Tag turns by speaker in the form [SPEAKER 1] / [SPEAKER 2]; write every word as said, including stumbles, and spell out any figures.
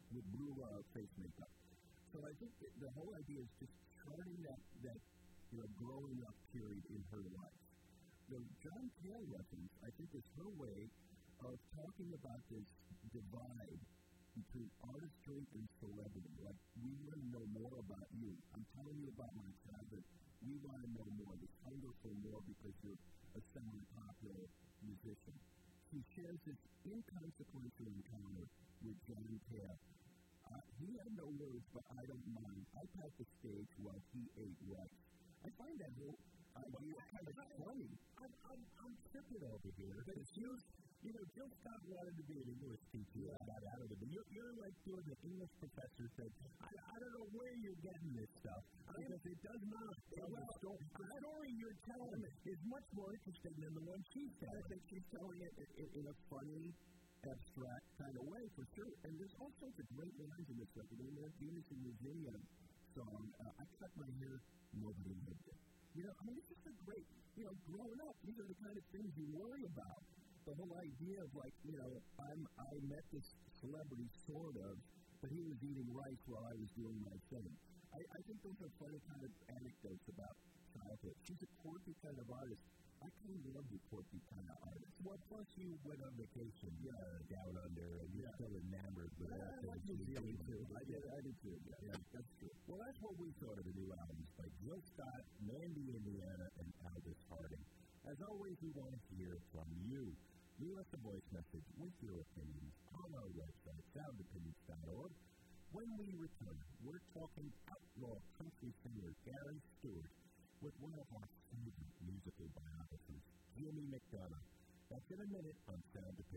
[SPEAKER 1] with blue uh, face makeup. So I think the whole idea is just charting that, that you know, growing up period in her life. The John Cale reference, I think, is her way of talking about this divide between artistry and celebrity. Like, we want to know more about you. I'm telling you about my childhood. We want to know more. This hunger for more because you're a semi-popular musician. She shares this inconsequential encounter with John Cale. Uh, he had no words, but I don't mind. I packed the stage while he ate rice. I find that whole idea kind of funny. I'm, I'm, I'm tripping over here. But it's you, you know, Jill Scott wanted to be an English teacher. I got out of it. But you're, you're like doing the English professor said, I, I don't know where you're getting this stuff. Because it does not tell the story. The story you're telling is much more interesting than the one she's telling. I think she's telling it in, in a funny, abstract kind of way, for sure. And there's all sorts of great lines in this record. I mean, that Venus in Virginia song, uh, I cut my hair, nobody lived it. You know, I mean, it's just a great, you know, growing up, these are the kind of things you worry about. The whole idea of, like, you know, I'm, I met this celebrity, sort of, but he was eating rice while I was doing my thing. I, I think those are funny kind of anecdotes about childhood. She's a quirky kind of artist. I kind of love the quirky kind of artist. Well, plus you went on vacation uh, down under, and you're yeah. still enamored with that. I like New Zealand, too. I did, I did, too. Yeah, yeah, that's true. Well, that's what we thought of the new albums by Jill Scott, Mandy Indiana, and Aldous Harding. As always, we want to hear from you. Leave us a voice message with your opinions on our website, sound opinions dot org. When we return, we're talking outlaw country singer Gary Stewart with one of our favorite musical biographers, Jimmy McDonough. That's in a minute on Sound Opinions.